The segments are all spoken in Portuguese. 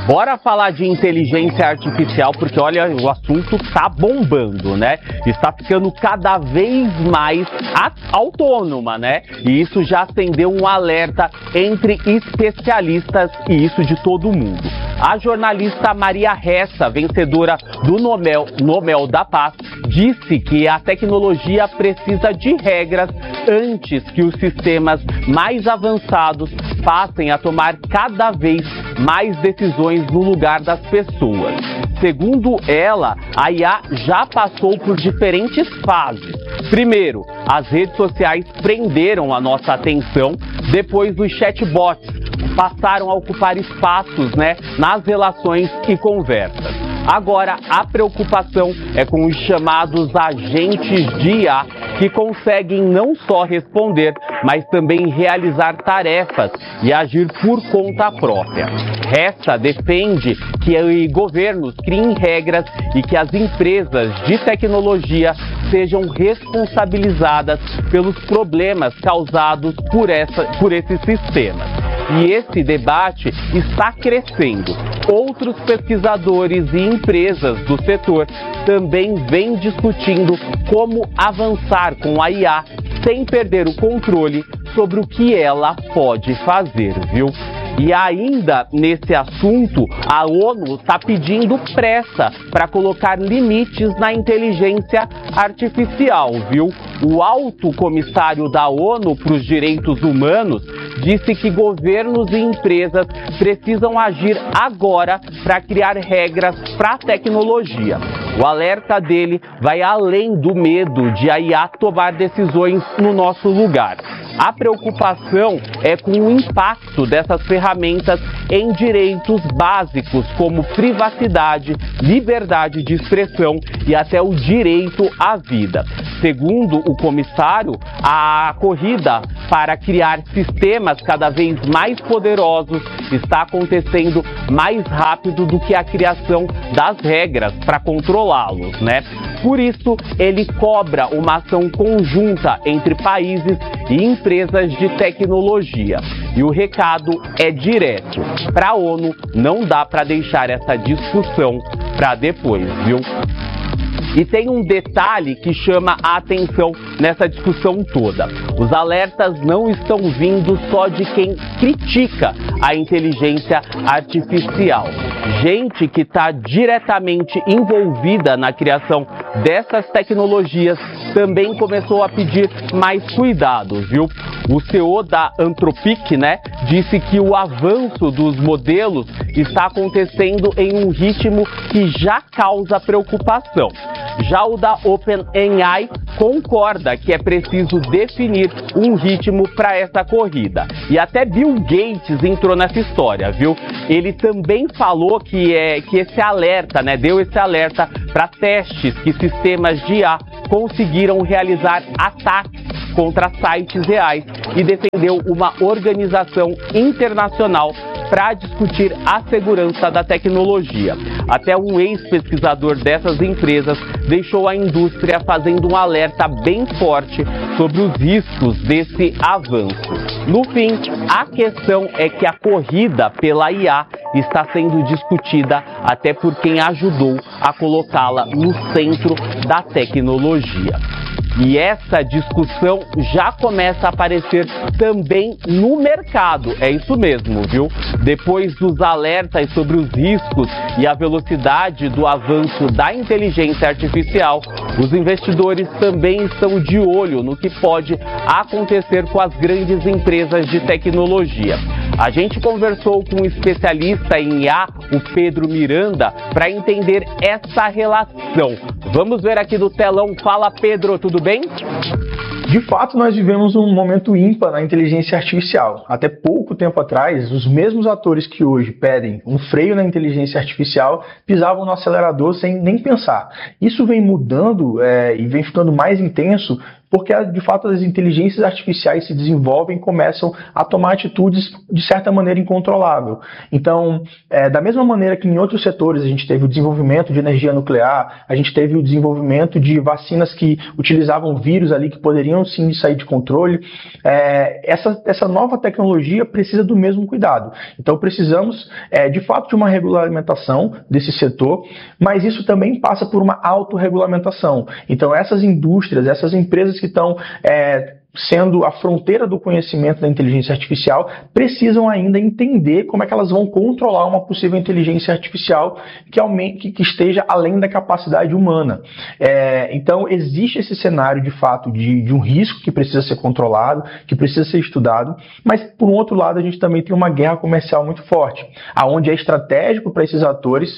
Bora falar de inteligência artificial, porque olha, o assunto tá bombando, né? Está ficando cada vez mais autônoma, né? E isso já acendeu um alerta entre especialistas, e isso de todo mundo. A jornalista Maria Ressa, vencedora do Nobel da Paz, disse que a tecnologia precisa de regras antes que os sistemas mais avançados passem a tomar cada vez mais decisões no lugar das pessoas. Segundo ela, a IA já passou por diferentes fases. Primeiro, as redes sociais prenderam a nossa atenção, depois os chatbots passaram a ocupar espaços, nas relações e conversas. Agora, a preocupação é com os chamados agentes de IA, que conseguem não só responder, mas também realizar tarefas e agir por conta própria. Ressa defende que governos criem regras e que as empresas de tecnologia sejam responsabilizadas pelos problemas causados por esses sistemas. E esse debate está crescendo. Outros pesquisadores e empresas do setor também vêm discutindo como avançar com a IA sem perder o controle sobre o que ela pode fazer, viu? E ainda nesse assunto, a ONU está pedindo pressa para colocar limites na inteligência artificial, viu? O alto comissário da ONU para os Direitos Humanos disse que governos e empresas precisam agir agora para criar regras para a tecnologia. O alerta dele vai além do medo de a IA tomar decisões no nosso lugar. A preocupação é com o impacto dessas ferramentas em direitos básicos como privacidade, liberdade de expressão e até o direito à vida. Segundo o comissário, a corrida para criar sistemas cada vez mais poderosos está acontecendo mais rápido do que a criação das regras para controlá-los, né? Por isso, ele cobra uma ação conjunta entre países e empresas de tecnologia. E o recado é direto. Para a ONU, não dá para deixar essa discussão para depois, viu? E tem um detalhe que chama a atenção nessa discussão toda. Os alertas não estão vindo só de quem critica a inteligência artificial. Gente que está diretamente envolvida na criação dessas tecnologias também começou a pedir mais cuidado, viu? O CEO da Anthropic, disse que o avanço dos modelos está acontecendo em um ritmo que já causa preocupação. Já o da OpenAI concorda que é preciso definir um ritmo para essa corrida. E até Bill Gates entrou nessa história, viu? Ele também falou que esse alerta, deu esse alerta para testes que sistemas de IA conseguiram realizar ataques contra sites reais e defendeu uma organização internacional para discutir a segurança da tecnologia. Até um ex-pesquisador dessas empresas deixou a indústria fazendo um alerta bem forte sobre os riscos desse avanço. No fim, a questão é que a corrida pela IA está sendo discutida até por quem ajudou a colocá-la no centro da tecnologia. E essa discussão já começa a aparecer também no mercado, é isso mesmo, viu? Depois dos alertas sobre os riscos e a velocidade do avanço da inteligência artificial, os investidores também estão de olho no que pode acontecer com as grandes empresas de tecnologia. A gente conversou com um especialista em IA, o Pedro Miranda, para entender essa relação. Vamos ver aqui no telão. Fala, Pedro, tudo bem? De fato, nós vivemos um momento ímpar na inteligência artificial. Até pouco tempo atrás, os mesmos atores que hoje pedem um freio na inteligência artificial pisavam no acelerador sem nem pensar. Isso vem mudando e vem ficando mais intenso porque de fato as inteligências artificiais se desenvolvem e começam a tomar atitudes de certa maneira incontrolável. Então, da mesma maneira que em outros setores a gente teve o desenvolvimento de energia nuclear, a gente teve o desenvolvimento de vacinas que utilizavam vírus ali que poderiam sim sair de controle, essa nova tecnologia precisa do mesmo cuidado. Então precisamos de fato de uma regulamentação desse setor, mas isso também passa por uma autorregulamentação. Então essas indústrias, essas empresas que estão sendo a fronteira do conhecimento da inteligência artificial, precisam ainda entender como é que elas vão controlar uma possível inteligência artificial que esteja além da capacidade humana. Então, existe esse cenário, de fato, de um risco que precisa ser controlado, que precisa ser estudado, mas, por um outro lado, a gente também tem uma guerra comercial muito forte, onde é estratégico para esses atores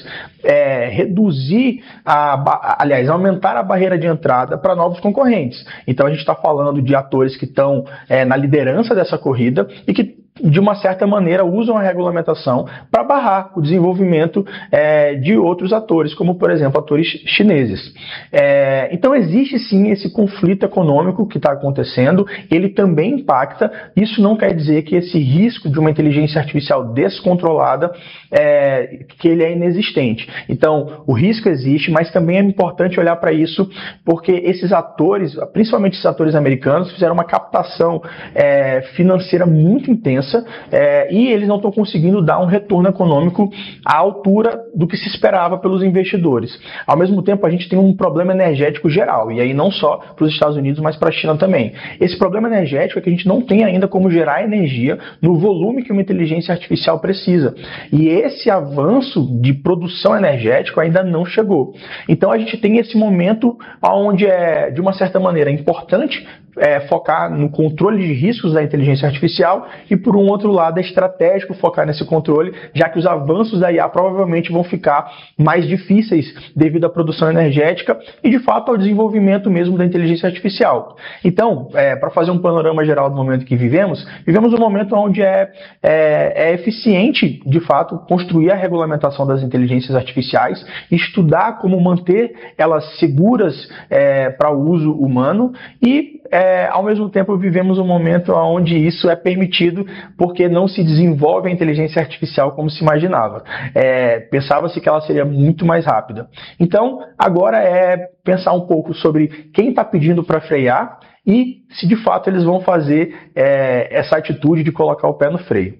aumentar a barreira de entrada para novos concorrentes. Então, a gente está falando de atores que estão na liderança dessa corrida e que, de uma certa maneira, usam a regulamentação para barrar o desenvolvimento de outros atores, como, por exemplo, atores chineses. Então, existe sim esse conflito econômico que está acontecendo, ele também impacta. Isso não quer dizer que esse risco de uma inteligência artificial descontrolada, que ele é inexistente. Então, o risco existe, mas também é importante olhar para isso, porque esses atores, principalmente esses atores americanos, fizeram uma captação financeira muito intensa, e eles não estão conseguindo dar um retorno econômico à altura do que se esperava pelos investidores. Ao mesmo tempo, a gente tem um problema energético geral, e aí não só para os Estados Unidos, mas para a China também. Esse problema energético é que a gente não tem ainda como gerar energia no volume que uma inteligência artificial precisa. E esse avanço de produção energética ainda não chegou. Então a gente tem esse momento onde de uma certa maneira, importante focar no controle de riscos da inteligência artificial e, por um outro lado, é estratégico focar nesse controle, já que os avanços da IA provavelmente vão ficar mais difíceis devido à produção energética e, de fato, ao desenvolvimento mesmo da inteligência artificial. Então, para fazer um panorama geral do momento que vivemos um momento onde é eficiente, de fato, construir a regulamentação das inteligências artificiais, estudar como manter elas seguras para o uso humano e, ao mesmo tempo, vivemos um momento onde isso é permitido porque não se desenvolve a inteligência artificial como se imaginava. Pensava-se que ela seria muito mais rápida. Então, agora pensar um pouco sobre quem está pedindo para frear e se de fato eles vão fazer essa atitude de colocar o pé no freio.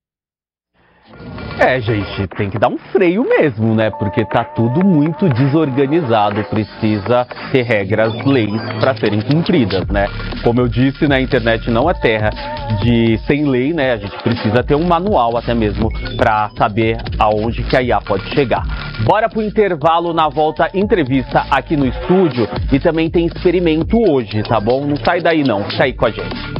Gente, tem que dar um freio mesmo, né? Porque tá tudo muito desorganizado, precisa ter regras, leis para serem cumpridas, né? Como eu disse, na internet não é terra sem lei, né? A gente precisa ter um manual até mesmo para saber aonde que a IA pode chegar. Bora pro intervalo, na volta entrevista aqui no estúdio e também tem experimento hoje, tá bom? Não sai daí não, fica aí com a gente.